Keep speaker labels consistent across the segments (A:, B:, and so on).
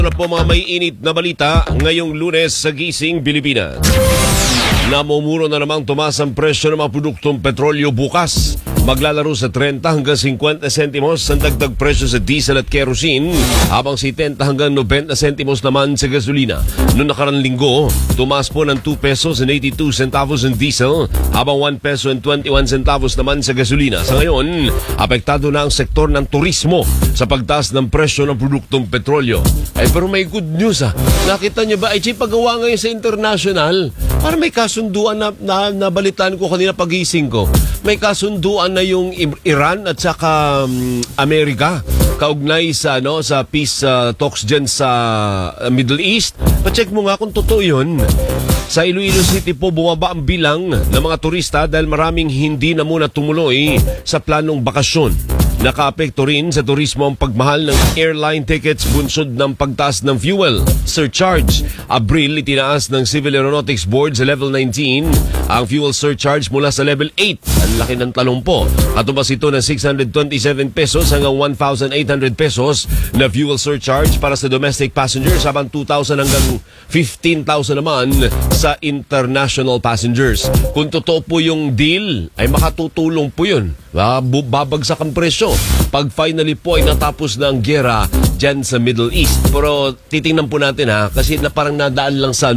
A: Na po mga may init na balita ngayong Lunes sa Gising, Pilipinas. Namumuro na namang tumaas ang presyo ng mga produktong petrolyo bukas. Maglalaro sa 30 hanggang 50 sentimos ang dagdag presyo sa diesel at kerosene, habang 70 hanggang 90 sentimos naman sa gasolina. Noong nakarang linggo, tumaas po ng 2 pesos and 82 centavos ang diesel, habang 1 peso and 21 centavos naman sa gasolina. Sa ngayon, apektado na ang sektor ng turismo sa pagtaas ng presyo ng produktong petrolyo. Pero may good news Nakita niyo ba, pagawa ngayon sa international, para may kasunduan na nabalitaan ko kanina pagising ko. May kasunduan na yung Iran at saka Amerika kaugnay sa sa peace talks dyan sa Middle East. Pa-check mo nga kung totoo yun. Sa Iloilo City po bumaba ang bilang ng mga turista dahil maraming hindi na muna tumuloy sa planong bakasyon. Nakaapekto rin sa turismo ang pagmahal ng airline tickets bunsod ng pagtaas ng fuel surcharge. Abril, itinaas ng Civil Aeronautics Board sa level 19 ang fuel surcharge mula sa level 8. Ang laki ng talong po. Katubas ito ng 627 pesos hanggang 1,800 pesos na fuel surcharge para sa domestic passengers, habang 2,000 hanggang 15,000 naman sa international passengers. Kung totoo po yung deal, ay makatutulong po yun. Babagsak ang presyo pag finally po ay natapos na ang giyera dyan sa Middle East. Pero titingnan po natin kasi parang nadaan lang sa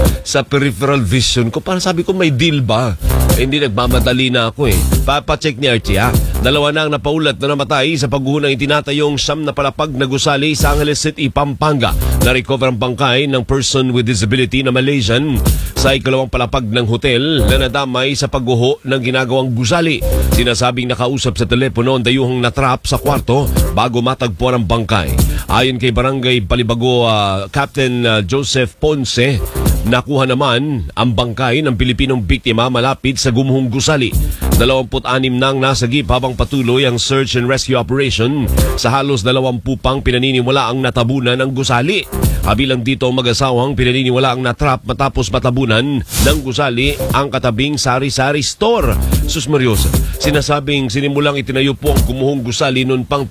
A: sa peripheral vision ko. Parang sabi ko, may deal ba? Hindi, nagmamadali na ako Papacheck ni Archie Dalawa na ang napaulat na namatay sa pagguho ng itinatayong siyam na palapag na gusali sa Angeles City, Pampanga. Na-recover ang bangkay ng person with disability na Malaysian sa ikalawang palapag ng hotel na nadamay sa pagguho ng ginagawang gusali. Sinasabing nakausap sa telepono ang dayuhang natrap sa kwarto bago matagpuan ang bangkay. Ayon kay Barangay Palibago Captain Joseph Ponce, nakuha naman ang bangkay ng Pilipinong biktima malapit sa gumuhong gusali. 26 nang nasagip habang patuloy ang search and rescue operation sa halos 20 pang pinaniniwala ang natabunan ng gusali. Kabilang dito ang mag-asawang pinaniniwala ang natrap matapos matabunan ng gusali ang katabing sari-sari store. Sus Mariosa, sinasabing sinimulang itinayo po ang gumuhong gusali noon pang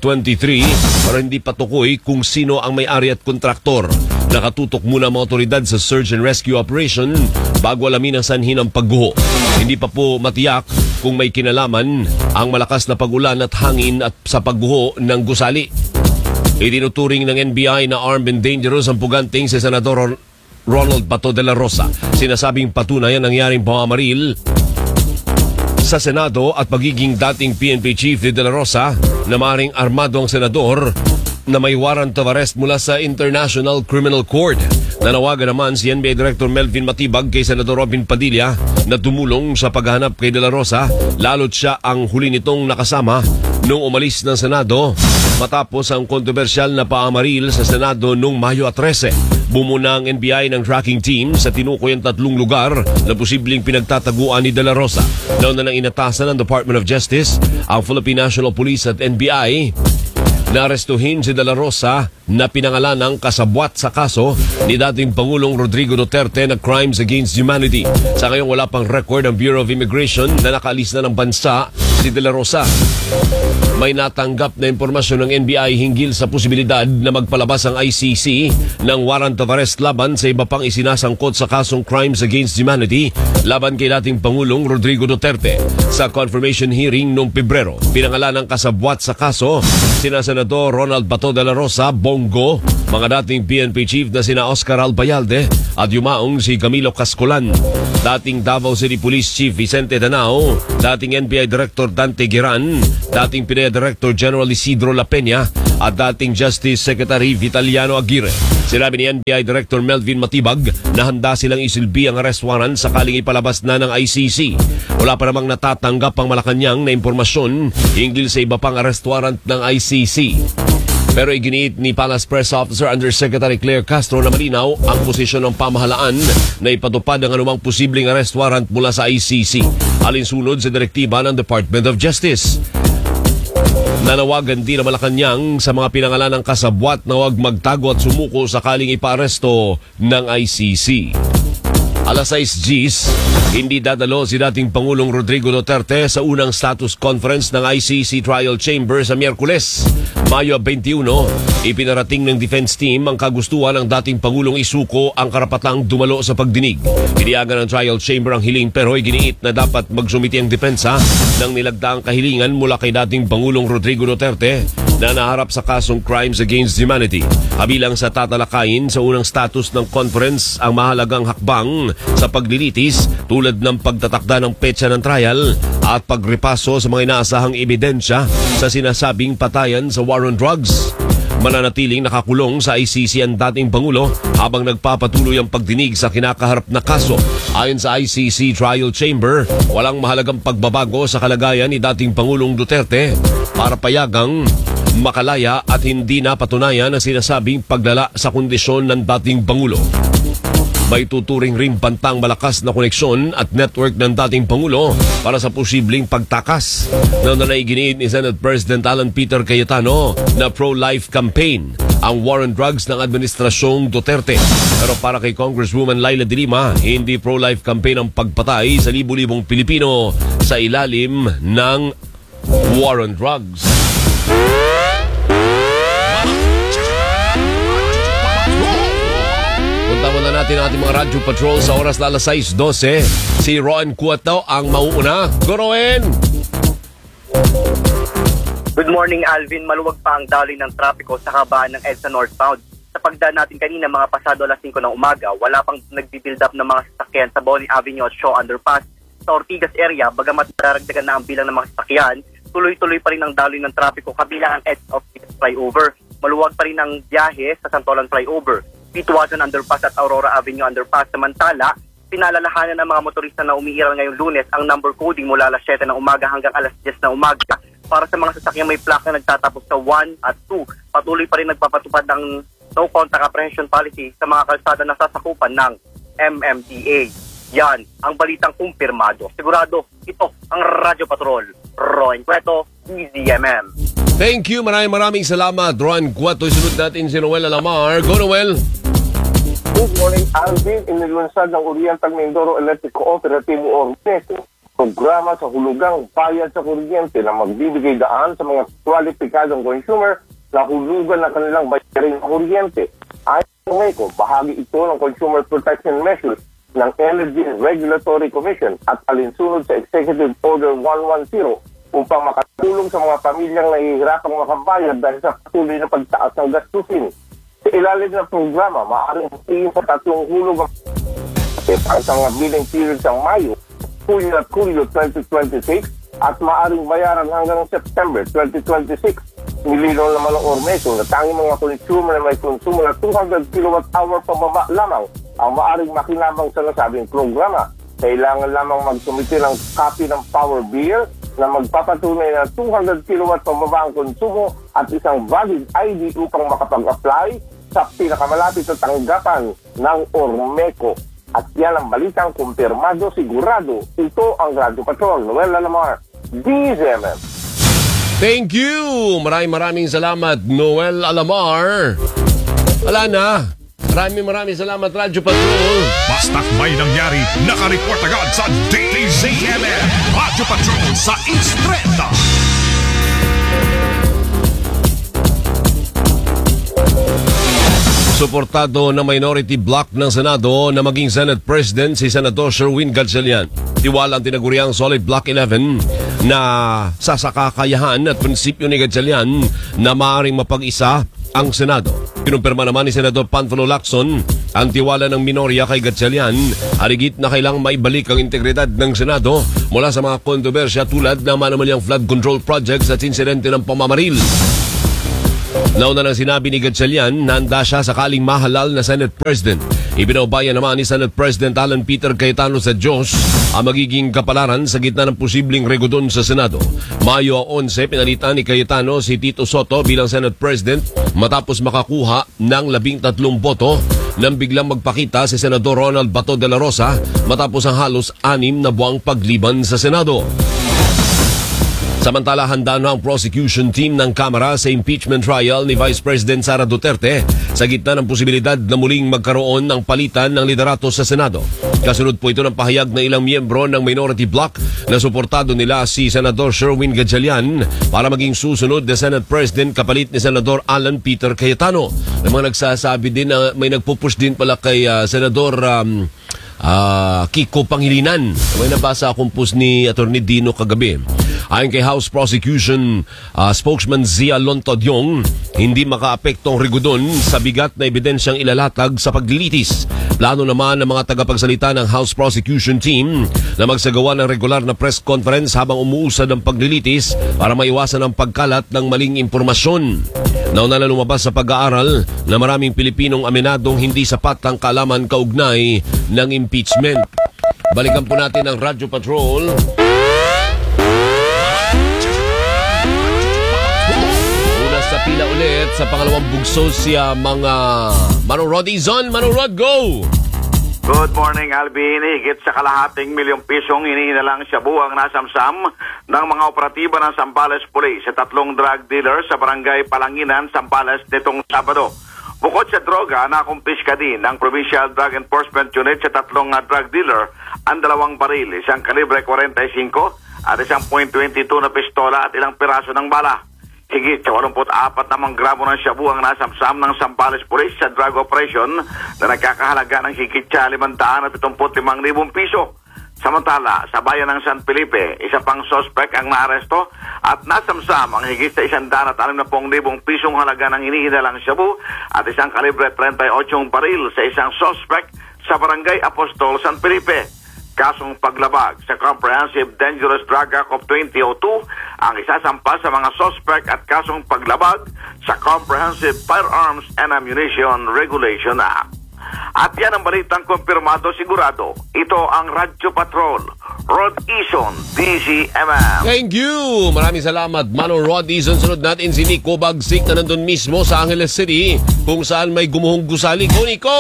A: 2023 para hindi patukoy kung sino ang may-ari at kontraktor. Nakatutok muna ang mga otoridad sa search and rescue operation bago alamin ang sanhi ng pagguho. Hindi pa po matiyak kung may kinalaman ang malakas na pag-ulan at hangin at sa pagguho ng gusali. Itinuturing ng NBI na armed and dangerous ang puganting si Senador Ronald Bato de la Rosa. Sinasabing patunay ang nangyaring pamamaril sa Senado at pagiging dating PNP Chief de la Rosa na maring armado ang senador na may warrant of arrest mula sa International Criminal Court. Nanawagan naman si NBI Director Melvin Matibag kay Senador Robin Padilla na tumulong sa paghahanap kay De La Rosa, lalo't siya ang huli nitong nakasama nung umalis ng Senado matapos ang kontrobersyal na paamaril sa Senado noong Mayo 13. Bumuna ang NBI ng tracking team sa tinukoy ang 3 lugar na posibleng pinagtataguan ni De La Rosa. Nauna nang inatasan ng Department of Justice, ang Philippine National Police at NBI naarestuhin si De La Rosa na pinangalan ng kasabwat sa kaso ni dating Pangulong Rodrigo Duterte na crimes against humanity. Sa ngayon wala pang record ang Bureau of Immigration na nakaalis na ng bansa si De La Rosa. May natanggap na impormasyon ng NBI hinggil sa posibilidad na magpalabas ang ICC ng warrant of arrest laban sa iba pang isinasangkot sa kasong crimes against humanity laban kay dating Pangulong Rodrigo Duterte. Sa confirmation hearing noong Pebrero, pinangalan ng kasabwat sa kaso sina Senador Ronald Bato de la Rosa, Bongo, mga dating PNP Chief na sina Oscar Albayalde at yumaong si Camilo Cascolan, dating Davao City Police Chief Vicente Danao, dating NBI Director Dante Giran, dating PIDEA Director General Isidro La Peña at dating Justice Secretary Vitaliano Aguirre. Sinabi ni NBI Director Melvin Matibag na handa silang isilbi ang arrest warrant sakaling ipalabas na ng ICC. Wala pa namang natatanggap ang Malacanang na impormasyon hinggil sa iba pang arrest warrant ng ICC. Pero iginiit ni Palace Press Officer Undersecretary Claire Castro na malinaw ang posisyon ng pamahalaan na ipatupad ang anumang posibleng arrest warrant mula sa ICC, alinsunod sa direktiba ng Department of Justice. Nanawagan din ang Malacanang sa mga pinangalan ng kasabwat na huwag magtago at sumuko sakaling ipaaresto ng ICC. Alas 6 Gs, hindi dadalo si dating Pangulong Rodrigo Duterte sa unang status conference ng ICC Trial Chamber sa Miyerkules. Mayo 21, ipinarating ng defense team ang kagustuhan ng dating Pangulong isuko ang karapatang dumalo sa pagdinig. Piniyagan ng trial chamber ang hiling pero iginiit na dapat magsumiti ang depensa ng nilagdaang kahilingan mula kay dating Pangulong Rodrigo Duterte na naharap sa kasong crimes against humanity. Kabilang sa tatalakayin sa unang status ng conference ang mahalagang hakbang sa paglilitis tulad ng pagtatakda ng petsa ng trial at pagrepaso sa mga inaasahang ebidensya sa sinasabing patayan sa war on drugs. Mananatiling nakakulong sa ICC ang dating Pangulo habang nagpapatuloy ang pagdinig sa kinakaharap na kaso. Ayon sa ICC Trial Chamber, walang mahalagang pagbabago sa kalagayan ni dating Pangulong Duterte para payagang makalaya at hindi napatunayan ang sinasabing paglala sa kondisyon ng dating Pangulo. May tuturing ring pantang malakas na koneksyon at network ng dating Pangulo para sa posibleng pagtakas na naiginiit ni Senate President Alan Peter Cayetano na pro-life campaign ang war on drugs ng Administrasyong Duterte. Pero para kay Congresswoman Laila de Lima, hindi pro-life campaign ang pagpatay sa libu-libong Pilipino sa ilalim ng war on drugs. Punta muna natin ang ating mga Radyo Patrol sa oras na alas 6:12. Si Rowan Cuato ang mauuna. Go, Rowan!
B: Good morning, Alvin. Maluwag pa ang daloy ng trapiko sa kabaan ng EDSA northbound. Sa pagdaan natin kanina, mga pasado alas 5 ng umaga, wala pang nagbibuild up ng mga sasakyan sa Bowling Avenue at Shaw Underpass. Sa Ortigas area, bagamat nararagdagan na ang bilang ng mga sasakyan, tuloy-tuloy pa rin ang daloy ng trapiko kabilang ang EDSA flyover. Maluwag pa rin ang biyahe sa Santolan flyover, Pitwasan Underpass at Aurora Avenue Underpass. Samantala, pinalalahanan ng mga motorista na umiiral ngayong Lunes ang number coding mula alas 7 ng umaga hanggang alas 10 ng umaga para sa mga sasakyang may plaka na nagtatapos sa 1 at 2. Patuloy pa rin nagpapatupad ng no contact apprehension policy sa mga kalsada na sasakupan ng MMDA. Yan ang balitang kumpirmado. Sigurado, ito ang Radyo Patrol. Rowan Cueto, EZMM.
A: Thank you. Maraming salamat, Rowan Cueto. Isunod natin si Noel Alamar. Go, Noel!
C: Good morning, Alvin. Inilunsad ng Oriental Mindoro Electric Cooperative o ORMECO programa sa hulugang bayad sa kuryente na magbibigay daan sa mga kwalipikadong consumer na hulugan ng kanilang bayarin ng kuryente. Ayon sa ORMECO, bahagi ito ng Consumer Protection Measures ng Energy Regulatory Commission at alinsunod sa Executive Order 110 upang makatulong sa mga pamilyang nahihirapang makabayad dahil sa patuloy na pagtaas ng gastusin. Sa ilalim ng programa, maaaring tingin sa tatlong hulog ang sa mga billing period ng Mayo, Hulyo at Hulyo 2026 at maaaring bayaran hanggang September 2026. Nilinaw naman ng ORMECO na tanging mga consumer na may konsumo na 200 kWh pababa lamang ang maaaring makinabang sa nasabing programa. Kailangan lamang magsumite ng copy ng power bill na magpapatunay na 200 kW pababa ang konsumo at isang valid ID upang makapag-apply sa pinakamalapit na tanggapan ng ORMECO. At yan ang balitang kumpirmado, sigurado. Ito ang Radyo Patrol. Noel Alamar, DZMM.
A: Thank you! Maraming salamat, Noel Alamar. Wala na. Maraming salamat, Radyo Patrol.
D: Basta't may nangyari, nakareport agad sa DZMM. Radyo Patrol sa East 30.
A: Suportado na minority bloc ng Senado na maging Senate President si Senador Sherwin Gatchalian. Tiwala ang tinaguriang Solid Block 11 na sasakakayahan at prinsipyo ni Gatchalian na maaaring mapag-isa ang Senado. Kinumpirma naman ni Senador Panfilo Lacson ang tiwala ng minorya kay Gatchalian, harigit na kailang maibalik ang integridad ng Senado mula sa mga kontrobersya tulad ng manamalyang flood control projects at insidente ng pamamaril. Nauna nang sinabi ni Gatchalian na handa siya sakaling mahalal na Senate President. Ibinaubayan naman ni Senate President Alan Peter Cayetano sa Diyos ang magiging kapalaran sa gitna ng posibleng regodon sa Senado. Mayo 11, pinalitan ni Cayetano si Tito Soto bilang Senate President matapos makakuha ng 13 boto nang biglang magpakita si Senador Ronald Bato de la Rosa matapos ang halos 6 na buwang pagliban sa Senado. Samantala, handa na ang prosecution team ng Kamara sa impeachment trial ni Vice President Sara Duterte sa gitna ng posibilidad na muling magkaroon ng palitan ng liderato sa Senado. Kasunod po ito ng pahayag na ilang miyembro ng minority bloc na suportado nila si Senador Sherwin Gatchalian para maging susunod na Senate President kapalit ni Senador Alan Peter Cayetano. May mga nagsasabi din na may nagpupush din pala kay Senador Kiko Pangilinan. May nabasa akong post ni Atty. Dino kagabi. Ayon kay House Prosecution spokesman Zia Lontodyong, hindi makaapekto ang rigudon sa bigat na ebidensyang ilalatag sa paglilitis. Plano naman ng mga tagapagsalita ng House Prosecution Team na magsagawa ng regular na press conference habang umuusad ang paglilitis para maiwasan ang pagkalat ng maling impormasyon. Nauna na lumabas sa pag-aaral na maraming Pilipinong aminadong hindi sapat ang kaalaman kaugnay ng impeachment. Balikan po natin ang Radyo Patrol. Una sa pila ulit sa pangalawang bugso siya mga Manong Rod Izon. Manong Rod, go!
E: Good morning, Alvin. Higit sa kalahating milyong pisong hinihinalang shabu ang nasamsam ng mga operatiba ng Zambales Police sa 3 drug dealers sa barangay Palanginan, Zambales nitong Sabado. Bukod sa droga, nakumpiska din ng Provincial Drug Enforcement Unit sa 3 drug dealer ang 2 baril, isang kalibre 45 at isang .22 na pistola at ilang piraso ng bala. Higit sa 84 namang gramo ng shabu ang nasamsam ng Zambales Police sa drug operation na nagkakahalaga ng higit sa 575,000 piso. Samantala, sa bayan ng San Felipe, isa pang suspect ang naaresto at nasamsam ang higit sa 160,000 pisong halaga ng hinihinalang shabu at isang kalibre 38 baril sa isang suspect sa barangay Apostol, San Felipe. Kasong paglabag sa Comprehensive Dangerous Drug Act of 2002 ang isasampa sa mga suspect at kasong paglabag sa Comprehensive Firearms and Ammunition Regulation Act. At yan ang balitang kumpirmado sigurado. Ito ang Radyo Patrol. Rod Izon, DZMM.
A: Thank you! Maraming salamat, Manong Rod Izon. Sunod natin si Nico Bagsik na nandun mismo sa Angeles City kung saan may gumuhong gusali. Go, Nico!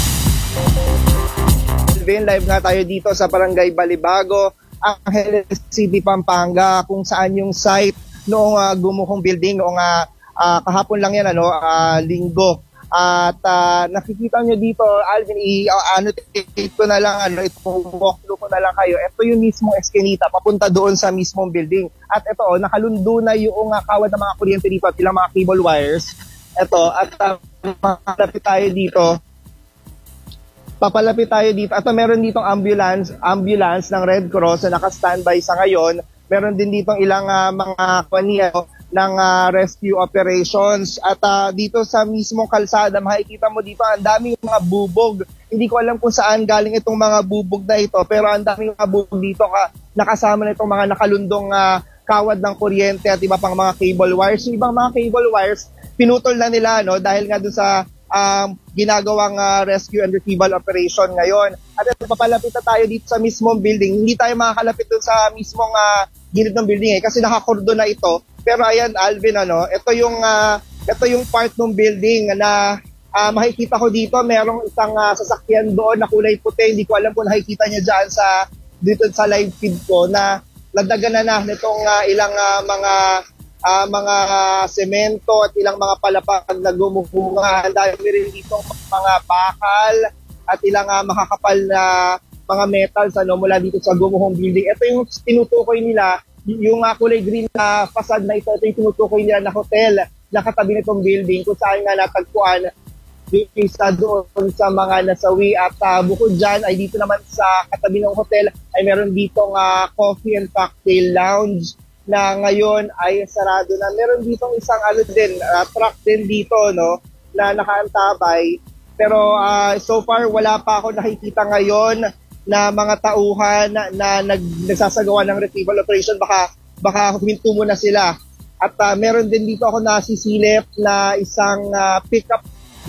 F: Live nga tayo dito sa Barangay Balibago, Angeles City, Pampanga, kung saan yung site noong gumuhong building noong kahapon lang yan, linggo. At nakikita nyo dito, Alvin, ito na lang, walkthrough ko na lang kayo. Ito yung mismong eskinita, papunta doon sa mismong building. At ito, nakalundo na yung kawad ng mga kuryente dito at ilang mga cable wires. Ito, at papalapit tayo dito. At meron ditong ambulance ng Red Cross na naka-standby sa ngayon. Meron din ditong ilang mga kwaniyo ng rescue operations. At dito sa mismong kalsada, makikita mo dito ang daming mga bubog. Hindi ko alam kung saan galing itong mga bubog na ito, pero ang daming mga bubog dito nakasama na itong mga nakalundong kawad ng kuryente at iba pang mga cable wires. Yung ibang mga cable wires, pinutol na nila dahil nga doon sa ginagawang rescue and retrieval operation ngayon. At papalapit na tayo dito sa mismong building. Hindi tayo makakalapit dun sa mismong gilid ng building kasi nakakordon na ito. Pero ayan, Alvin, ito yung part ng building na makikita ko dito. Merong isang sasakyan doon na kulay puti. Hindi ko alam kung nakikita niya dyan dito sa live feed ko na lagdagan na nitong ilang mga semento at ilang mga palapag na gumuhunga. Dahil rin dito mga bakal at ilang makakapal na mga metals mula dito sa gumuhong building. Ito yung tinutukoy nila, yung kulay green na facade na ito yung tinutukoy nila na hotel na katabi nitong building kung saan nga natagpuan yung isa doon sa mga nasawi. At bukod dyan ay dito naman sa katabi ng hotel ay meron ditong coffee and cocktail lounge na ngayon ay sarado na. Meron ditong isang truck din dito na nakaantabay. Pero so far wala pa ako nakikita ngayon na mga tauhan na nagsasagawa ng retrieval operation. Baka huminto muna sila. At meron din dito ako nasisilip na isang pickup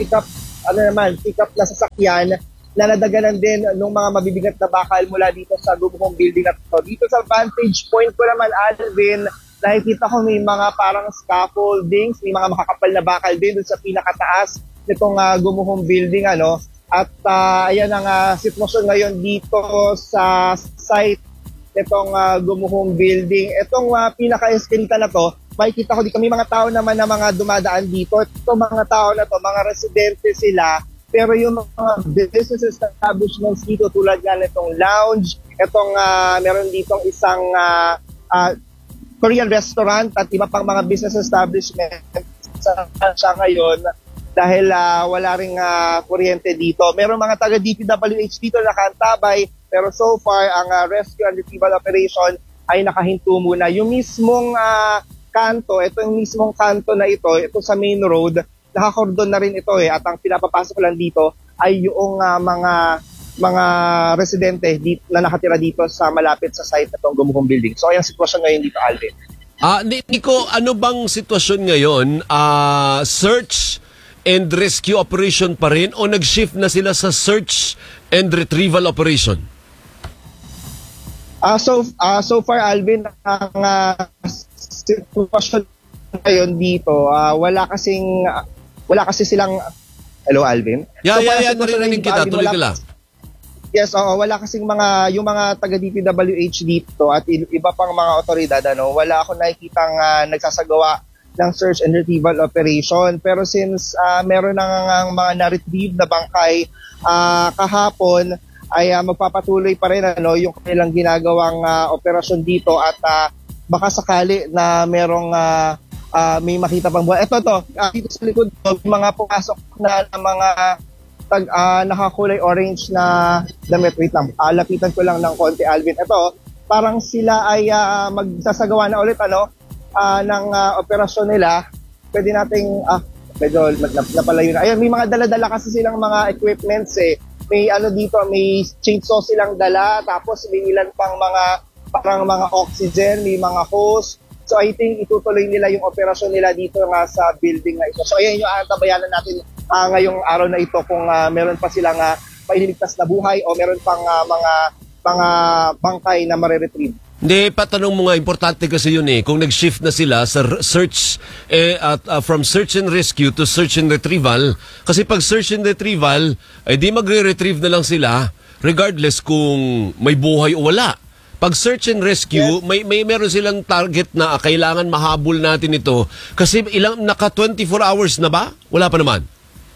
F: na sasakyan na nadaganan din ng mga mabibigat na bakal mula dito sa gumuhong building na ito. Dito sa vantage point ko naman, Alvin, nakikita ko may mga parang scaffoldings, may mga makakapal na bakal din doon sa pinakataas nitong gumuhong building. At ayan ang sitwasyon ngayon dito sa site nitong gumuhong building. Itong pinaka-eskinita na to, makikita ko dito, may mga tao naman na mga dumadaan dito. Itong mga tao na to, mga residente sila pero yung mga business establishments dito tulad nga nitong lounge, meron ditong isang Korean restaurant at iba pang mga business establishment sa ngayon dahil wala ring kuryente dito. Meron mga taga DPWH dito na nakaantabay, pero so far ang rescue and retrieval operation ay nakahinto muna. Yung mismong yung mismong kanto na ito sa main road, nakakordon na rin ito at ang pinapapasok lang dito ay yung mga residente na nakatira dito sa malapit sa site na itong Gumuhong Building. So ayan sitwasyon ngayon dito, Alvin.
A: Nico, ano bang sitwasyon ngayon? Search and rescue operation pa rin o nag-shift na sila sa search and retrieval operation?
F: So far, Alvin, ang sitwasyon ngayon dito, wala kasi silang... Hello, Alvin?
A: Narinig kita. Tuloy ka lang.
F: Yes, wala kasing yung mga taga DPWH dito at iba pang mga otoridad, wala ako nakikitang nagsasagawa ng search and retrieval operation. Pero since meron nang mga na-retrieve na bangkay kahapon, ay magpapatuloy pa rin yung kanilang ginagawang operasyon dito at baka sakali na merong may makita pang buhay. Dito sa likod ko, mga pumasok na mga nakakulay orange na damit. Wait lang, lapitan ko lang ng konti, Alvin. Parang sila ay magsasagawa na ulit ng operasyon nila. Pwede nating medyo napalayo na. Ayun, may mga dala-dala kasi silang mga equipments May dito, may chainsaw silang dala, tapos may ilan pang parang mga oxygen, may mga hose. So I think itutuloy nila yung operasyon nila dito nga sa building na ito. So ayan yung antabayanan natin ngayong araw na ito kung meron pa silang paililigtas na buhay o meron pang mga bangkay na mariretrieve.
A: Hindi, patanong mo nga, importante kasi yun kung nag-shift na sila sa search, from search and rescue to search and retrieval, kasi pag search and retrieval, ay di magre-retrieve na lang sila, regardless kung may buhay o wala. Pag search and rescue, yes, may meron silang target na kailangan mahabol natin ito, kasi naka 24 hours na ba? Wala pa naman.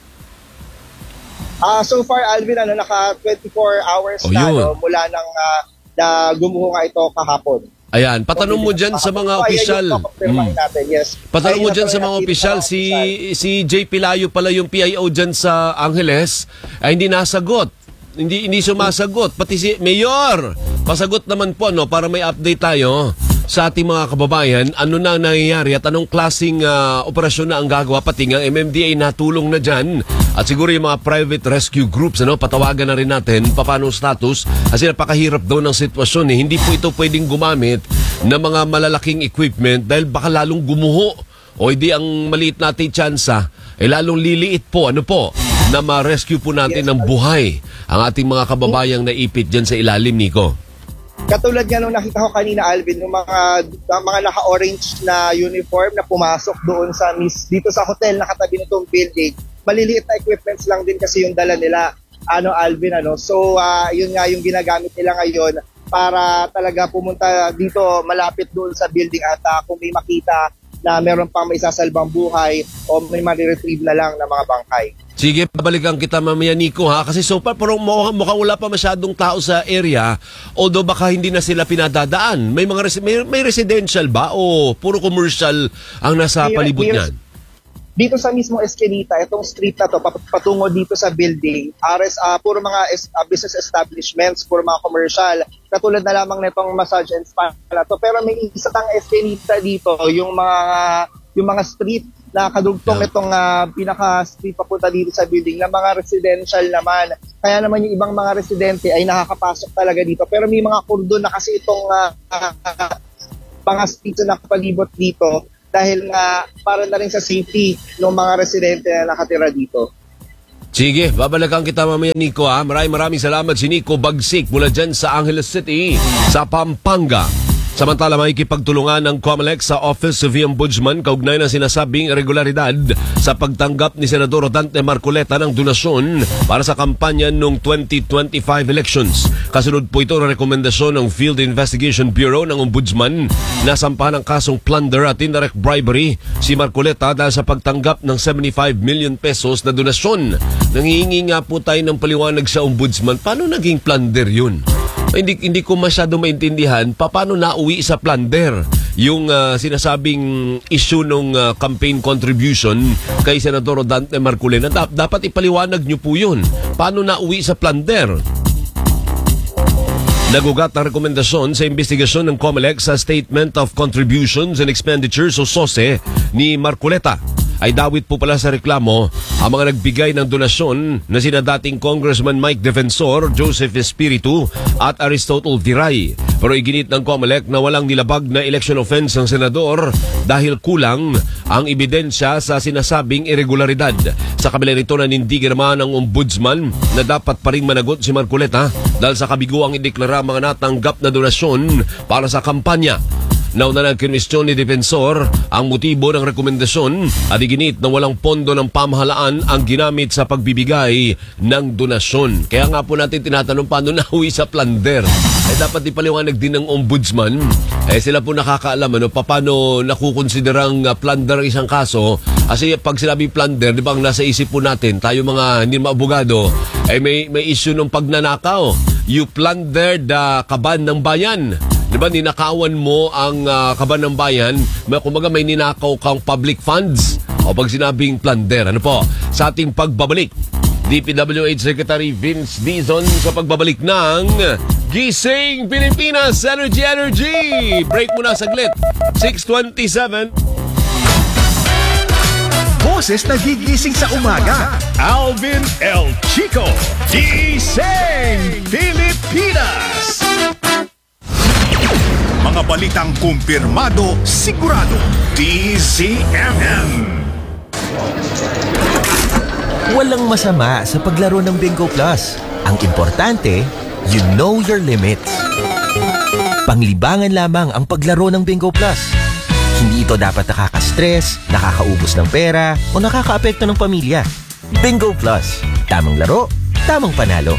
F: So far, Alvin, naka 24 hours mula nang na gumuho nga ito kahapon.
A: Ayan, patanong mo dyan sa mga opisyal.
F: Yes.
A: Patanong mo dyan sa mga opisyal, si J. Pilayo pala yung PIO dyan sa Angeles, ay hindi nasagot. Hindi sumasagot. Pati si Mayor, pasagot naman po para may update tayo sa ating mga kababayan. Ano na nangyayari at anong klaseng operasyon na ang gagawa. Pati nga MMDA natulong na dyan. At siguro yung mga private rescue groups, patawagan na rin natin paano status. Kasi napakahirap daw ng sitwasyon. Hindi po ito pwedeng gumamit ng mga malalaking equipment dahil baka lalong gumuho. O hindi ang maliit natin tsansa, lalong liliit po, na ma-rescue po natin ng buhay ang ating mga kababayang naipit dyan sa ilalim, Nico.
F: Katulad nga nung nakita ko kanina, Alvin, yung mga naka-orange na uniform na pumasok doon dito sa hotel na katabi nitong building. Maliliit na equipments lang din kasi yung dala nila, Alvin, So, yun nga yung ginagamit nila ngayon para talaga pumunta dito malapit doon sa building at kung may makita na meron pang may sasalbang buhay o may mariretrieve na lang na mga bangkay.
A: Sige, babalikan kita mamaya, Nico, kasi so far parang mukhang wala pa masyadong tao sa area, although baka hindi na sila pinadadaan. May may residential ba o puro commercial ang nasa palibot niyan?
F: Dito sa mismong Esquinita, itong street na to, patungo dito sa building, puro mga business establishments, puro mga commercial, katulad na lamang nitong massage and spa na to. Pero may isang Esquinita dito, yung mga street na kadugtong itong pinaka-street papunta dito sa building na mga residential naman. Kaya naman yung ibang mga residente ay nakakapasok talaga dito. Pero may mga kordon na kasi itong mga streets na nakapalibot dito dahil nga para na rin sa safety ng mga residente na nakatira dito.
A: Sige, babalikan kita mamaya, Nico. Maraming salamat si Nico Bagsik mula dyan sa Angeles City, sa Pampanga. Samantala, may ikipagtulungan ng COMELEC sa Office of the Ombudsman kaugnay ng sinasabing irregularidad sa pagtanggap ni Senador Dante Marcoleta ng donasyon para sa kampanya noong 2025 elections. Kasunod po ito ng rekomendasyon ng Field Investigation Bureau ng Ombudsman na sampahan ng kasong plunder at indirect bribery si Marcoleta dahil sa pagtanggap ng 75 million pesos na donasyon. Nangihingi nga po tayo ng paliwanag sa Ombudsman. Paano naging plunder yun? Hindi ko masyado maintindihan paano nauwi sa plunder yung sinasabing issue ng campaign contribution kay Senador Dante Marcoleta. Dapat ipaliwanag nyo po yun. Paano nauwi sa plunder? Nagugat ang rekomendasyon sa investigasyon ng COMELEC sa Statement of Contributions and Expenditures o SOSE ni Marcoleta. Ay dawit po pala sa reklamo ang mga nagbigay ng donasyon na sina dating Congressman Mike Defensor, Joseph Espiritu at Aristotle Viray. Pero iginit ng COMELEC na walang nilabag na election offense ng senador dahil kulang ang ebidensya sa sinasabing irregularidad. Sa kabila nito, nanindigan naman ang ombudsman na dapat pa ring managot si Marcoleta dahil sa kabiguang ideklara mga natanggap na donasyon para sa kampanya. Nauna ng kinwestiyon ni Defensor ang motibo ng rekomendasyon at iginit na walang pondo ng pamahalaan ang ginamit sa pagbibigay ng donasyon. Kaya nga po natin tinatanong paano nauwi sa plunder. Dapat ipaliwanag din ng ombudsman. Sila po nakakaalam paano nakukonsiderang plunder isang kaso. Kasi pag sinabi plunder, di ba ang nasa isip po natin, tayo mga hindi maabogado, may issue ng pagnanakaw. You plundered the kaban ng bayan. Diba, ninakawan mo ang kaban ng bayan, kumbaga may ninakaw kang public funds. O pag sinabing plunder, sa ating pagbabalik, DPWH Secretary Vince Dizon sa pagbabalik ng Gising Pilipinas Energy! Break muna saglit, 6:27.
D: Boses na gigising sa umaga. Alvin El Chico. Gising Pilipinas. Mga balitang kumpirmado, sigurado. DZMM.
G: Walang masama sa paglaro ng Bingo Plus. Ang importante, you know your limits. Panglibangan lamang ang paglaro ng Bingo Plus. Hindi ito dapat nakaka-stress, nakakaubos ng pera, o nakakaapekto ng pamilya. Bingo Plus. Tamang laro, tamang panalo.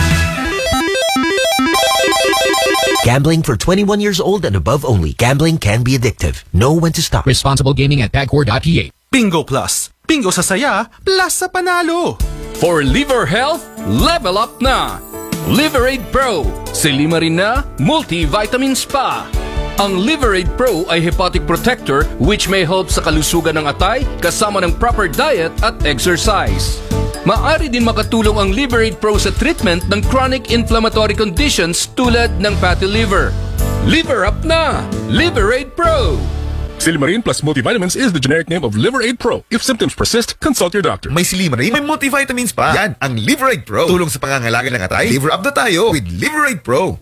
G: Gambling for 21 years old and above only. Gambling can be addictive. Know when to stop.
H: Responsible gaming at PAGCOR.ph.
I: Bingo Plus. Bingo sa saya, plus sa panalo.
J: For liver health, level up na. Liverade Pro. Silima rin na, multivitamins pa. Ang Liverade Pro ay hepatic protector which may help sa kalusugan ng atay kasama ng proper diet at exercise. Maaari din makatulong ang Liverade Pro sa treatment ng chronic inflammatory conditions tulad ng fatty liver. Liver up na! Liverade Pro!
K: Silimarin plus multivitamins is the generic name of Liverade Pro. If symptoms persist, consult your doctor.
L: May Silimarin, may multivitamins pa. Yan, ang Liverade Pro. Tulong sa pangangalaga ng atay. Liver up na tayo with Liverade Pro.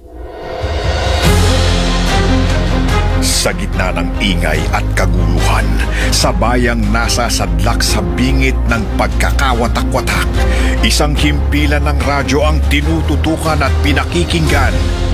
D: Sa gitna ng ingay at kaguluhan, sa bayang nasa sadlak sa bingit ng pagkakawatak-watak, isang himpilan ng radyo ang tinututukan at pinakikinggan.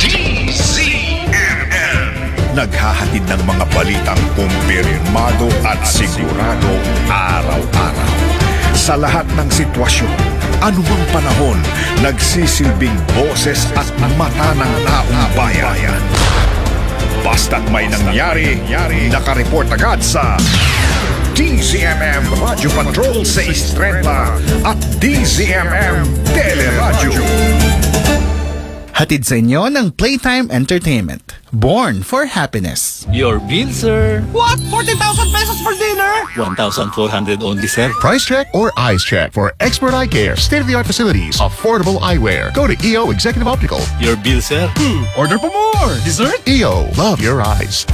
D: DZMM! Naghahatid ng mga balitang kumpirmado at sigurado araw-araw. Sa lahat ng sitwasyon, anumang panahon, nagsisilbing boses at mata ng taong bayan. Basta't may nangyari, nakareport agad sa DZMM Radio Patrol sa Estrella at DZMM Teleradyo.
I: Hatid sa inyo ng Playtime Entertainment. Born for happiness.
J: Your bill, sir.
I: What? 40,000 pesos for dinner?
J: 1,400 only, sir.
K: Price check or eyes check for expert eye care, state-of-the-art facilities, affordable eyewear. Go to EO Executive Optical.
J: Your bill, sir.
K: Order for more. Dessert? EO. Love your eyes.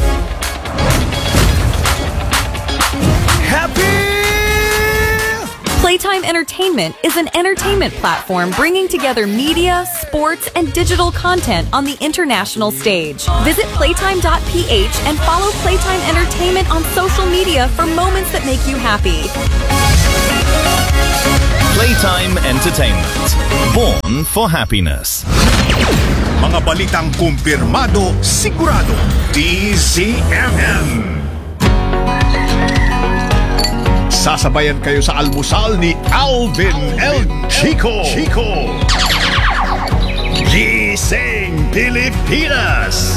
M: Playtime Entertainment is an entertainment platform bringing together media, sports, and digital content on the international stage. Visit playtime.ph and follow Playtime Entertainment on social media for moments that make you happy.
N: Playtime Entertainment. Born for happiness.
D: Mga balitang kumpirmado, sigurado. DZMM. Sasabayan kayo sa almusal ni Alvin El Chico. Gising Pilipinas.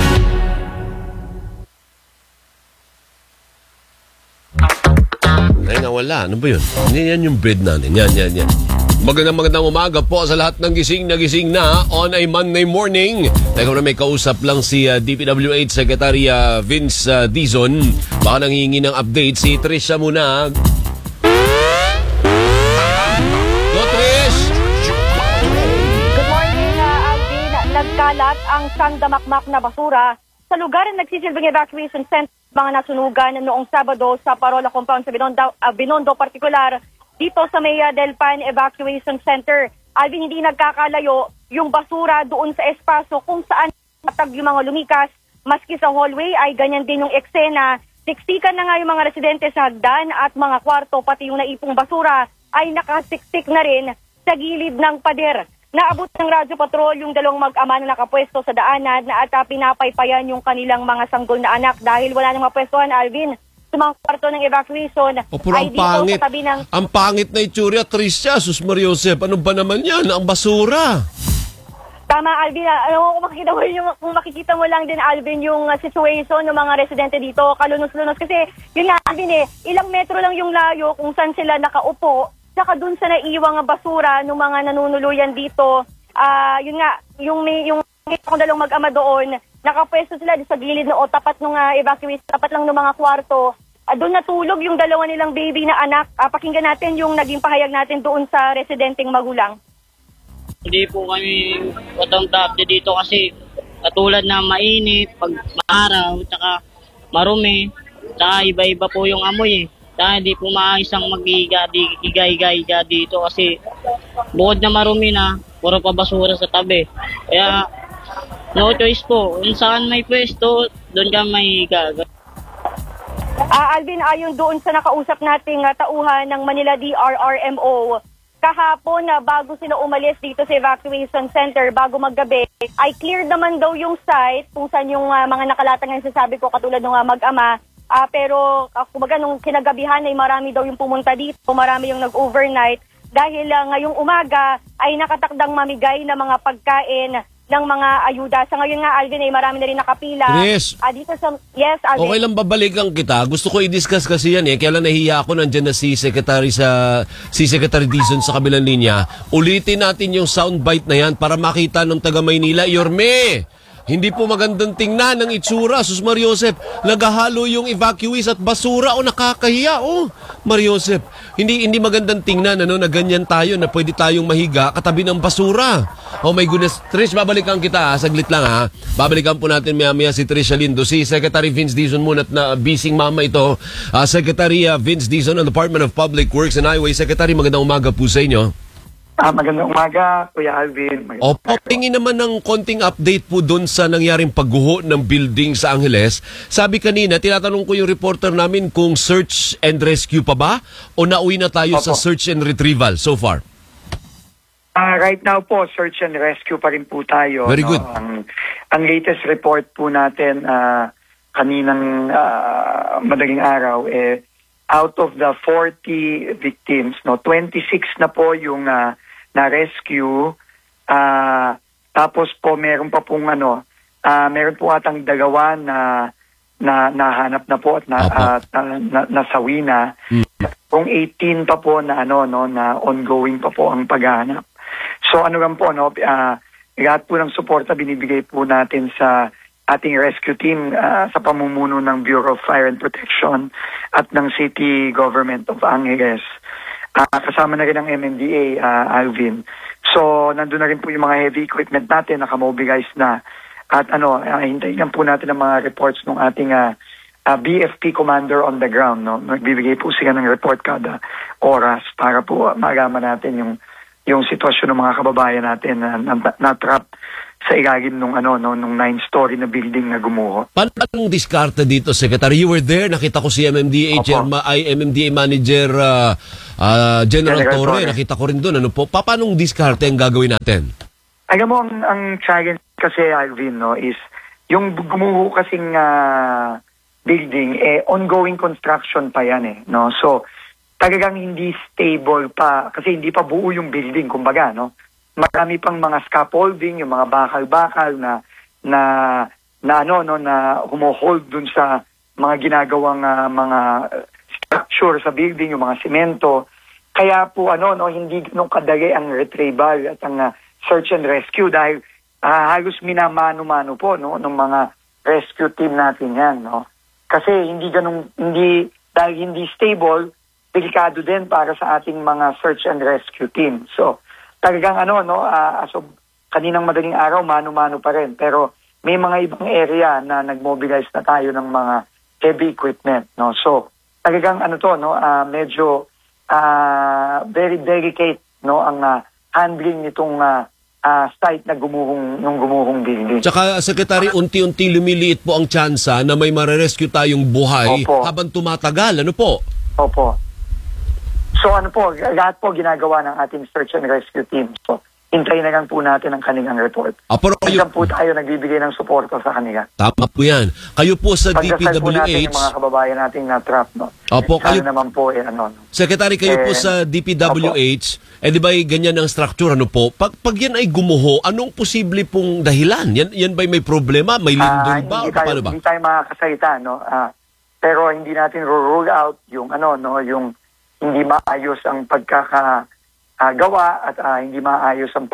A: Ay, nawala. Ano ba yun? Yan yung bread natin. Yan. Magandang umaga po sa lahat ng gising na on a Monday morning. Teka na may kausap lang si DPWH Secretary Vince Dizon. Baka nanghihingi ng update si Trisha muna. Go, Trish!
O: Good morning, Alvin. Nagkalat ang sangdamakmak na basura sa lugar na nagsisilbing evacuation center mga nasunugan noong Sabado sa Parola Compound sa Binondo, partikular dito sa may Del Pan Evacuation Center. Alvin, hindi nagkakalayo yung basura doon sa espaso kung saan matag yung mga lumikas. Maski sa hallway ay ganyan din yung eksena. Siksikan na nga yung mga residente sa hagdan at mga kwarto, pati yung naipong basura ay nakasiksik na rin sa gilid ng pader. Naabot ng Radyo Patrol yung dalawang mag-ama na nakapwesto sa daanan na at pinapaypayan yung kanilang mga sanggol na anak dahil wala nang mapwestuhan, Alvin. Sa mga kwarto ng evacuation ay dito sa tabi ng...
A: Ang pangit na itsura, Tricia, Sus Maria Josep, ano ba naman yan? Ang basura.
O: Tama, Alvin. Kung makikita mo lang din, Alvin, yung situation ng mga residente dito, kalunos-lunos. Kasi yun nga, Alvin, ilang metro lang yung layo kung saan sila nakaupo. Saka dun sa naiiwang basura ng mga nanunuluyan dito, yun nga, yung kung dalawang mag-ama doon, nakapwesto sila sa gilid na tapat ng evacuation, tapat lang ng mga kwarto. Doon natulog yung dalawa nilang baby na anak. Pakinggan natin yung naging pahayag natin doon sa residenteng magulang.
P: Hindi po kami patang-tapte dito kasi katulad na mainit, pag maaraw, tsaka marumi, tsaka iba-iba po yung amoy Dahil hindi po maayos ang mag-igay-igay dito kasi bukod na marumi na, puro pa basura sa tabi. Kaya no choice po. Kung saan may pwesto, doon ka may higa.
O: Alvin, ayon doon sa nakausap nating tauhan ng Manila DRRMO, kahapon na bago sila umalis dito sa evacuation center, bago maggabi, ay clear naman daw yung site kung saan yung mga nakalatang ang sasabi ko katulad ng mag-ama. Pero kumbaga nung kinagabihan ay marami daw yung pumunta dito, marami yung nag-overnight dahil ngayong umaga ay nakatakdang mamigay na mga pagkain ng mga ayuda. Sa ngayon nga, Alvin, ay marami na rin nakapila.
A: Chris,
O: dito sa, yes, Alvin.
A: Okay lang babalikan kita. Gusto ko i-discuss kasi yan Kaya lang nahiya ako, nandyan na si Secretary Dizon sa kabilang linya. Ulitin natin yung soundbite na yan para makita ng taga Maynila. Yorme! Hindi po magandang tingnan ng itsura, Sus Maria Josep. Nagahalo yung evacuees at basura. Nakakahiya. Maria Josep. Hindi magandang tingnan na ganyan tayo na pwede tayong mahiga katabi ng basura. Oh my goodness. Trish, babalikan kita saglit lang Babalikan po natin maya si Trisha Lindo. Si Secretary Vince Dizon muna at na bising mama ito. Secretary Vince Dizon ng Department of Public Works and Highway. Secretary, magandang umaga po sa inyo.
Q: Magandang umaga, Kuya Alvin.
A: Tingin naman ng konting update po doon sa nangyaring pagguho ng building sa Angeles. Sabi kanina, tinatanong ko yung reporter namin kung search and rescue pa ba o nauwi na tayo sa search and retrieval so far?
Q: Right now po, search and rescue pa rin po tayo.
A: Very good.
Q: Ang latest report po natin kaninang madaling araw, out of the 40 victims, 26 na po yung na-rescue. Tapos po meron pa pong meron po atang dalawa na nahanap na po at nasawi na. Kung 18 pa po na na ongoing pa po ang paghahanap. So lang po lahat po ng suporta binibigay po natin sa ating rescue team sa pamumuno ng Bureau of Fire and Protection at ng City Government of Angeles. Kasama na rin ang MMDA, Alvin. So, nandun na rin po yung mga heavy equipment natin, nakamobilize na. At hintayin lang po natin ang mga reports ng ating BFP commander on the ground. Nagbibigay po sila ng report kada oras para po malaman natin yung sitwasyon ng mga kababayan natin na trap sa ilalim nung 9-story na building na gumuho.
A: Paano ang diskarte dito, Secretary? You were there, nakita ko si MMDA MMDA Manager General Torre, nakita ko rin doon. Ano po? Paano ang diskarte ang gagawin natin?
Q: Alam mo, ang challenge kasi, Alvin, is yung gumuho kasing building, ongoing construction pa yan no? So, talagang hindi stable pa, kasi hindi pa buo yung building, kumbaga, no? Marami pang mga scaffolding, yung mga bakal-bakal na humuhold dun sa mga ginagawang mga structure sa building, yung mga semento. Kaya po, hindi ganun kadali ang retrieval at ang search and rescue dahil halos minamano-mano po, no, ng mga rescue team natin yan, no? Kasi dahil hindi stable, delikado din para sa ating mga search and rescue team. So, talagang as of kaninang madaling araw, mano-mano pa rin. Pero may mga ibang area na nag-mobilize na tayo ng mga heavy equipment, no? So, talagang medyo very delicate, no, ang handling nitong site na gumuhong building.
A: Tsaka, Secretary, unti-unti lumiliit po ang tsansa na may marerescue tayong buhay habang tumatagal. Ano po?
Q: Opo. So lahat po ginagawa ng ating search and rescue team. So, hintayin na lang po natin ang kanilang report. Hanggang po tayo nagbibigay ng suporta sa kanila.
A: Tama po yan. Kayo po sa
Q: Pagdasal
A: DPWH...
Q: po natin yung mga kababayan nating na-trap, no?
A: Opo, kayo...
Q: naman po,
A: Secretary, kayo po sa DPWH, di ba ganyan ang structure, ano po? Pag yan ay gumuho, anong posible pong dahilan? Yan ba'y may problema? May lindol ba? Paano ba?
Q: Hindi tayo makakasalita, no? Pero hindi natin rule out yung yung hindi maayos ang pagkakagawa at hindi maayos ang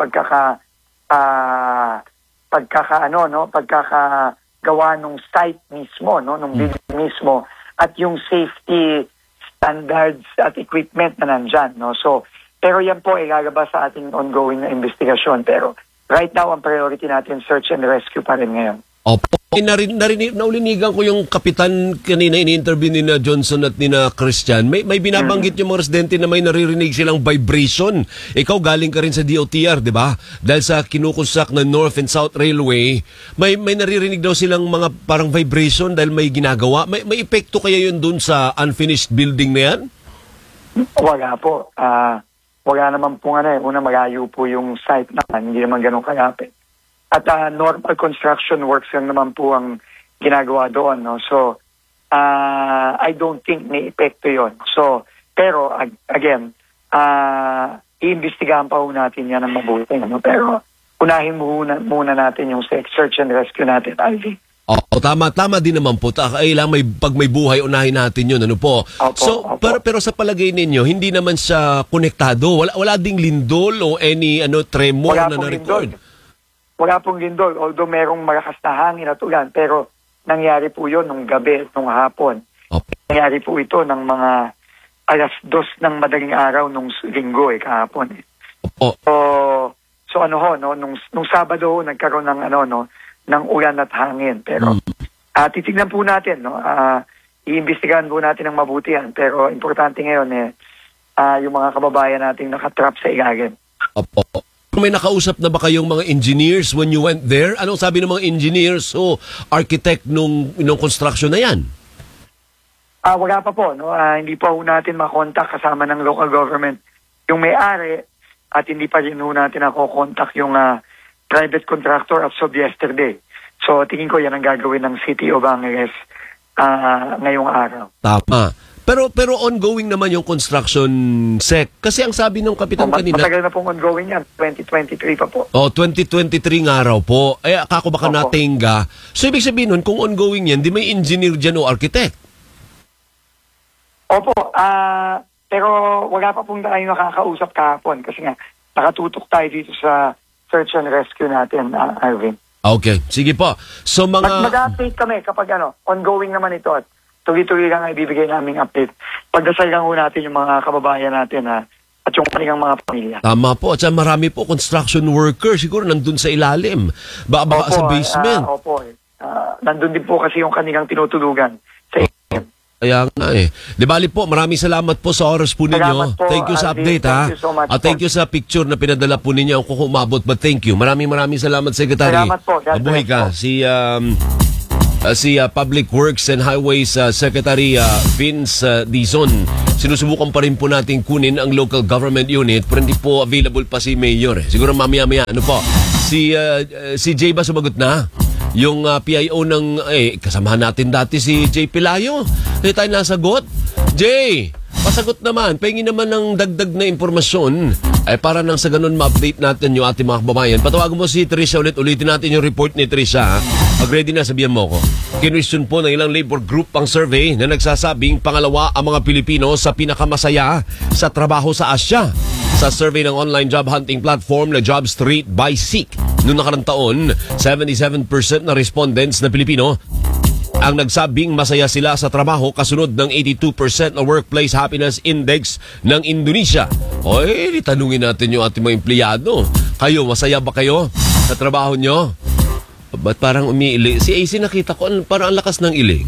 Q: pagkakagawa ng site mismo, no, ng building mismo, at yung safety standards at equipment na nandyan, no. So, pero yan po ilalabas sa ating ongoing na investigasyon. Pero right now, ang priority natin, search and rescue pa rin ngayon.
A: Opo. Naulinigan ko yung kapitan kanina, ini-interview ni na Johnson at ni na Christian. May binabanggit yung mga residente na may naririnig silang vibration. Ikaw galing ka rin sa DOTR, di ba? Dahil sa kinukonstruct na North and South Railway, may naririnig daw silang mga parang vibration dahil may ginagawa. May epekto kaya yun dun sa unfinished building na yan?
Q: Wala po. Wala naman po una malayo po yung site naman. Hindi naman ganun kalapit. At normal construction works lang naman po ang ginagawa doon, no? So, I don't think may epekto yon. So, pero, again, iimbestigahan pa po natin yan ng mabuti, no? Pero, unahin muna natin yung search and rescue natin, Alvin.
A: Tama din naman po. Kailangan pag may buhay, unahin natin yun. Ano po? Pero sa palagay ninyo, hindi naman siya konektado. Wala ding lindol o any tremor na na-record?
Q: Wala pong lindol, although merong malakas na hangin at ulan, pero nangyari po yun nung gabi, nung hapon. Nangyari po ito ng mga 2:00 ng madaling araw nung linggo, kahapon. So nung Sabado, nagkaroon ng ng ulan at hangin. Pero titignan po natin, no? Iimbestigahan po natin ng mabuti yan. Pero importante ngayon yung mga kababayan nating nakatrap sa ilalim.
A: May nakausap na ba kayong mga engineers when you went there? Anong sabi ng mga engineers o architect nung construction na yan?
Q: Wala pa po. No? Hindi pa natin makontak kasama ng local government yung may-ari at hindi pa rin natin nakokontak yung private contractor as of yesterday. So tingin ko yan ang gagawin ng City of Angeles ngayong araw.
A: Tama. Pero ongoing naman yung construction, Sec. Kasi ang sabi ng kapitan kanina...
Q: Matagal na pong ongoing yan. 2023 pa po.
A: 2023 nga raw po. Ako baka natingga. So, ibig sabihin nun, kung ongoing yan, di may engineer dyan o architect?
Q: Opo. Pero wala pa pong tayo nakakausap kahapon. Kasi nga, nakatutok tayo dito sa search and rescue natin, Arvin.
A: Okay. Sige po. So,
Q: Mag-update kami kapag ongoing naman ito at tuloy-tuloy lang ay bibigay naming update. Pagdasal lang natin yung mga kababayan natin at yung kanilang mga pamilya.
A: Tama po. At marami po construction workers siguro nandun sa ilalim. Baka sa basement.
Q: Nandun din po kasi yung kanilang tinutulugan sa ilalim.
A: Kaya nga Di bali po, maraming salamat po sa oras po ninyo.
Q: Salamat po,
A: Thank you sa
Q: Alvin.
A: update, ha.
Q: Thank you so much
A: Thank you sa picture na pinadala po ninyo. Ako umabot, but thank you. Maraming salamat, Secretary.
Q: Salamat po. God
A: Mabuhay
Q: bless
A: ka.
Q: po.
A: Si Public Works and Highways Secretary Vince Dizon. Sinusubukan pa rin po natin kunin ang local government unit pero hindi po available pa si Mayor. Siguro mamaya-maya. Ano po? Si Jay ba sumagot na? Yung PIO ng kasamahan natin dati si Jay Pelayo. Hindi tayo nasagot. Jay, pasagot naman. Pahingin naman ng dagdag na impormasyon para nang sa ganun ma-update natin yung ating mga kababayan. Patawagan mo si Trisha ulit. Ulitin natin yung report ni Trisha. Pag ready na, sabihan mo ko. Kinwestiyon po ng ilang labor group ang survey na nagsasabing pangalawa ang mga Pilipino sa pinakamasaya sa trabaho sa Asya. Sa survey ng online job hunting platform na Job Street by Seek, noong nakarang taon, 77% na respondents na Pilipino ang nagsabing masaya sila sa trabaho kasunod ng 82% na Workplace Happiness Index ng Indonesia. Oy, tanungin natin yung ating mga empleyado. Kayo, masaya ba kayo sa trabaho nyo? Ba't parang umiiling? Si AC nakita ko, parang ang lakas ng iling.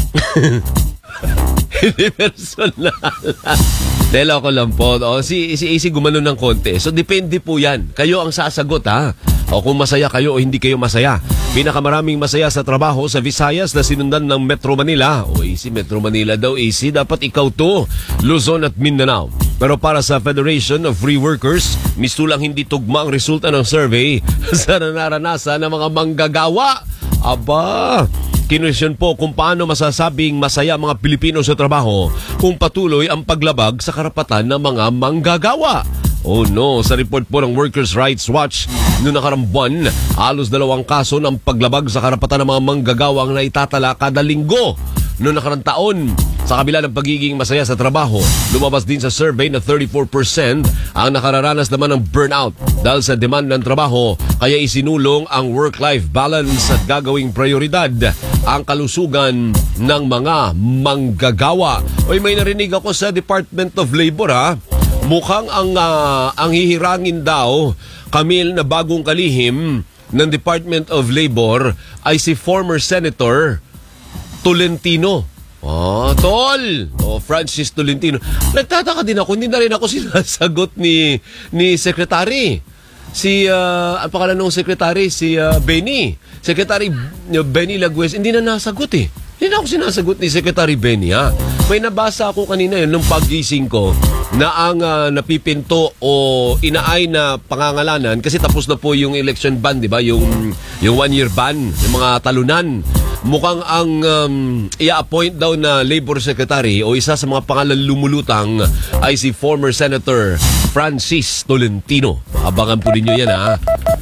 A: Hindi personal. Dela ko lang po. Si AC gumano ng konti. So, depende po yan. Kayo ang sasagot, ha? O kung masaya kayo o hindi kayo masaya. Pinakamaraming masaya sa trabaho sa Visayas na sinundan ng Metro Manila. O AC, Metro Manila daw. AC, dapat ikaw to. Luzon at Mindanao. Pero para sa Federation of Free Workers, mistulang hindi tugma ang resulta ng survey sa naranasan ng mga manggagawa. Aba, kinwestiyon po kung paano masasabing masaya mga Pilipino sa trabaho kung patuloy ang paglabag sa karapatan ng mga manggagawa. Oh no, sa report po ng Workers' Rights Watch, noong nakarang buwan, halos 2 kaso ng paglabag sa karapatan ng mga manggagawa ang naitatala kada linggo. Noong nakarang taon, sa kabila ng pagiging masaya sa trabaho, lumabas din sa survey na 34% ang nakararanas naman ng burnout dahil sa demand ng trabaho, kaya isinulong ang work-life balance at gagawing prioridad ang kalusugan ng mga manggagawa. Oy, may narinig ako sa Department of Labor, ha? Mukhang ang hihirangin daw, Camille, na bagong kalihim ng Department of Labor ay si former Senator Tolentino. Tol! Francis Tolentino. Nagtataka din ako, hindi na rin ako sinasagot ni Secretary. Ang pangalan ng Secretary, si Benny. Secretary Benny Laguez, hindi na nasagot eh. Hindi na ako sinasagot ni Secretary Benny, ha? May nabasa ako kanina yun nung paggising ko na ang napipinto o inaay na pangangalanan kasi tapos na po yung election ban, di ba? Yung 1-year ban, yung mga talunan. Mukhang ang i-appoint daw na Labor Secretary o isa sa mga pangalan lumulutang ay si former Senator Francis Tolentino. Abangan po ninyo yan, ha?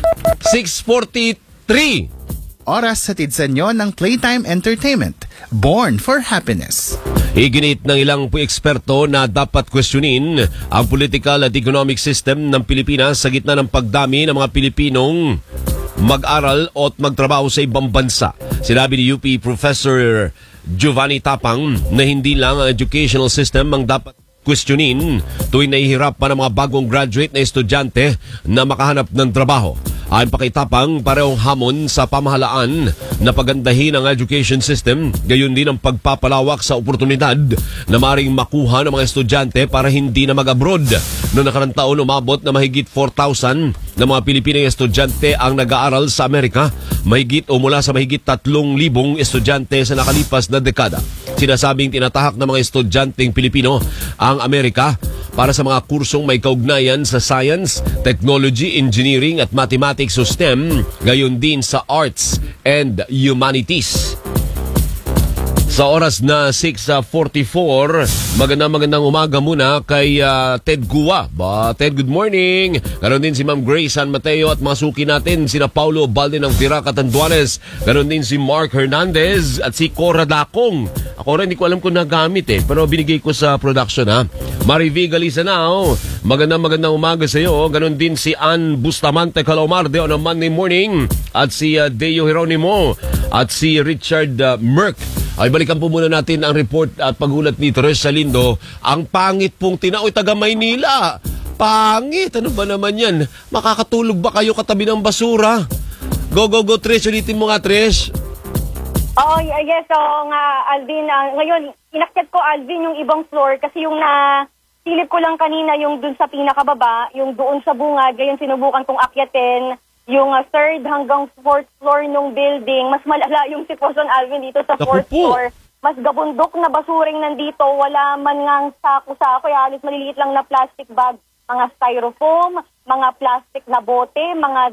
A: 6:43.
I: Oras sa sa inyo ng Playtime Entertainment. Born for Happiness.
A: Iginit ng ilang eksperto na dapat questionin ang political at economic system ng Pilipinas sa gitna ng pagdami ng mga Pilipinong mag-aral o magtrabaho sa ibang bansa. Sinabi ni UP Professor Giovanni Tapang na hindi lang ang educational system ang dapat questionin tuwing nahihirapan ang mga bagong graduate na estudyante na makahanap ng trabaho. Ayon pa kay Tapang, parehong hamon sa pamahalaan na pagandahin ang education system, gayon din ang pagpapalawak sa oportunidad na maring makuha ng mga estudyante para hindi na mag-abroad. Noong nakarang taon, umabot na mahigit 4,000 na mga Pilipinong estudyante ang nag-aaral sa Amerika, mahigit o mula sa mahigit 3,000 estudyante sa nakalipas na dekada. Sinasabing tinatahak ng mga estudyanteng Pilipino ang Amerika para sa mga kursong may kaugnayan sa science, technology, engineering at mathematics o STEM, gayon din sa arts and humanities. Sa oras na 6:44, magandang umaga muna kay Ted Gua. Ted, good morning. Ganon din si Ma'am Grace San Mateo at masuki natin sina Paulo Balde ng Vira Catanduanes. Ganon din si Mark Hernandez at si Cora Dacong. Ako rin, hindi ko alam kung nagamit pero binigay ko sa production, ha. Marivi Galisanao, magandang umaga sa iyo. Ganon din si Ann Bustamante Calomarde on a Monday morning at si Deo Jeronimo at si Richard Merck. Ay, balikan po muna natin ang report at pagulat ni Tres Salindo. Ang pangit pong taga Maynila. Pangit, ano ba naman yan? Makakatulog ba kayo katabi ng basura? Go, Tres, ulitin mo nga, Tres.
O: Oh, yes. So, Alvin, ngayon, inakyat ko, Alvin, yung ibang floor kasi yung silip ko lang kanina yung dun sa pinakababa, yung doon sa bungad, ngayon sinubukan kong akyatin yung 3rd hanggang 4th floor ng building. Mas malala yung sitwasyon, Alvin, dito sa 4th floor. Mas gabundok na basuring nandito, wala man ngang sako-sako, halos maliliit lang na plastic bag, mga styrofoam, mga plastic na bote, mga